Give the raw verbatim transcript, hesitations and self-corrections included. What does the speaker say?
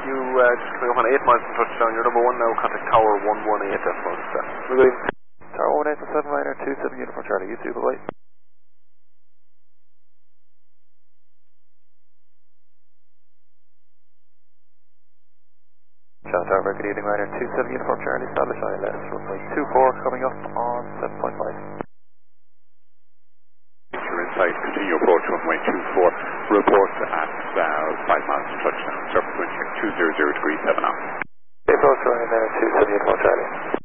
You uh, just coming up on eight miles from touchdown. You're number one now. Contact Tower one one eight. That's one. Good evening. Tower one eight seven nine two seven Uniform Charlie. You two, bye. Charlie Tower, good evening, Ryder two seven Uniform Charlie. Establish I L S runway two four coming up on seven point five. You're inside. Continue approach runway two four. Report at uh, five miles from touchdown. Surface wind check two hundred degrees seven knots. Approach runway two seven Uniform Charlie.